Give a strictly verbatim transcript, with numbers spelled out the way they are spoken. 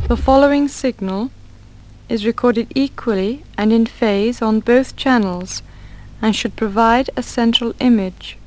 The following signal is recorded equally and in phase on both channels and should provide a central image.